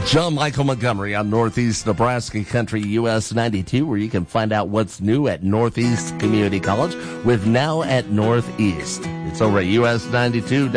John Michael Montgomery on Northeast Nebraska Country US 92, where you can find out what's new at Northeast Community College with Now at Northeast. It's over at US 92.